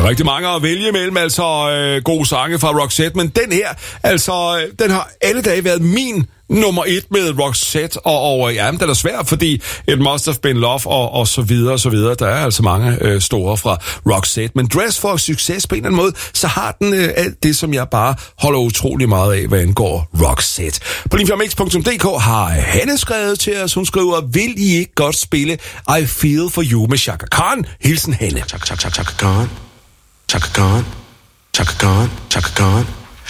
Der er rigtig mange at vælge imellem, altså gode sange fra Roxette, men den her, altså, den har alle dage været min nummer 1 med Roxette, og ja, den er svær, fordi It Must Have Been Love, og så videre, og så videre. Der er altså mange store fra Roxette, men Dress for succes på en eller anden måde, så har den alt det, som jeg bare holder utrolig meget af, hvad angår Roxette. På linfjernmix.dk har Hanne skrevet til os, hun skriver, vil I ikke godt spille I Feel For You med Chaka Khan? Hilsen Hanne. Chaka Khan, Chaka Khan, Chaka Khan, Chaka Khan.